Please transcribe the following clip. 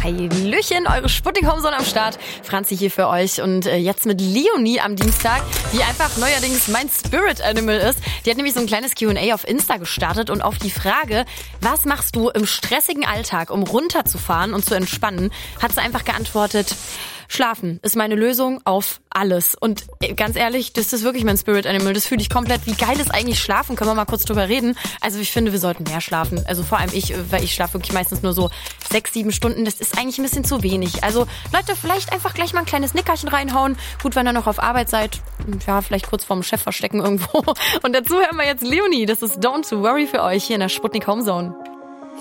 Hallöchen, eure Sputnik Homezone am Start. Franzi hier für euch und jetzt mit Leonie am Dienstag, die einfach neuerdings mein Spirit Animal ist. Die hat nämlich so ein kleines Q&A auf Insta gestartet und auf die Frage, was machst du im stressigen Alltag, um runterzufahren und zu entspannen, hat sie einfach geantwortet, Schlafen ist meine Lösung auf alles. Und ganz ehrlich, das ist wirklich mein Spirit Animal. Das fühle ich komplett. Wie geil ist eigentlich Schlafen? Können wir mal kurz drüber reden? Also ich finde, wir sollten mehr schlafen. Also vor allem ich, weil ich schlafe wirklich meistens nur so 6-7 Stunden. Das ist eigentlich ein bisschen zu wenig. Also Leute, vielleicht einfach gleich mal ein kleines Nickerchen reinhauen. Gut, wenn ihr noch auf Arbeit seid. Ja, vielleicht kurz vorm Chef verstecken irgendwo. Und dazu hören wir jetzt Leonie. Das ist Don't Worry für euch hier in der Sputnik Homezone.